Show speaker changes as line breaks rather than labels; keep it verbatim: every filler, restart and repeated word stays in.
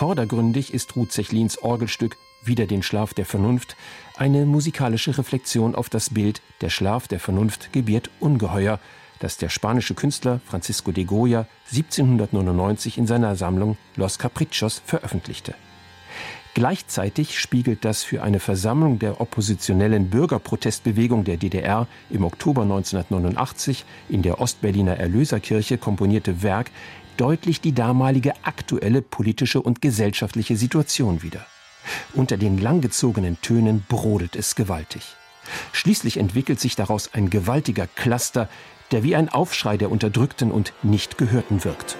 Vordergründig ist Ruth Zechlins Orgelstück Wider den Schlaf der Vernunft eine musikalische Reflexion auf das Bild Der Schlaf der Vernunft gebiert Ungeheuer, das der spanische Künstler Francisco de Goya siebzehnhundertneunundneunzig in seiner Sammlung Los Caprichos veröffentlichte. Gleichzeitig spiegelt das für eine Versammlung der oppositionellen Bürgerprotestbewegung der D D R im Oktober neunzehnhundertneunundachtzig in der Ostberliner Erlöserkirche komponierte Werk deutlich die damalige aktuelle politische und gesellschaftliche Situation wider. Unter den langgezogenen Tönen brodelt es gewaltig. Schließlich entwickelt sich daraus ein gewaltiger Cluster, der wie ein Aufschrei der Unterdrückten und Nicht-Gehörten wirkt.